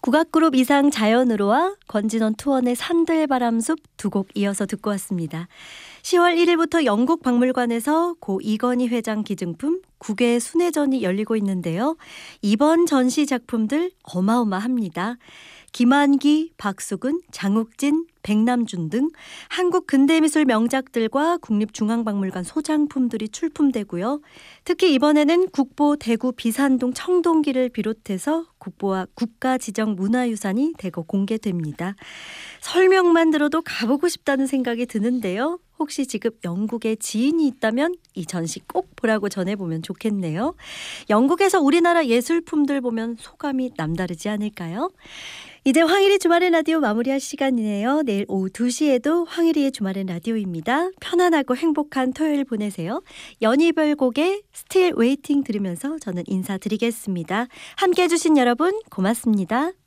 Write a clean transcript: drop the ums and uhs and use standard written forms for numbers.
국악그룹 이상 자연으로와 권진원 투원의 산들바람숲 두 곡 이어서 듣고 왔습니다. 10월 1일부터 영국 박물관에서 고 이건희 회장 기증품 국외 순회전이 열리고 있는데요. 이번 전시 작품들 어마어마합니다. 김한기, 박수근, 장욱진, 백남준 등 한국 근대미술 명작들과 국립중앙박물관 소장품들이 출품되고요. 특히 이번에는 국보 대구 비산동 청동기를 비롯해서 국보와 국가지정문화유산이 대거 공개됩니다. 설명만 들어도 가보고 싶다는 생각이 드는데요. 혹시 지금 영국에 지인이 있다면 이 전시 꼭 보라고 전해보면 좋겠네요. 영국에서 우리나라 예술품들 보면 소감이 남다르지 않을까요? 이제 황일이 주말의 라디오 마무리할 시간이네요. 내일 오후 2시에도 황일이의 주말의 라디오입니다. 편안하고 행복한 토요일 보내세요. 연희별곡의 Still Waiting 들으면서 저는 인사드리겠습니다. 함께해 주신 여러분 고맙습니다.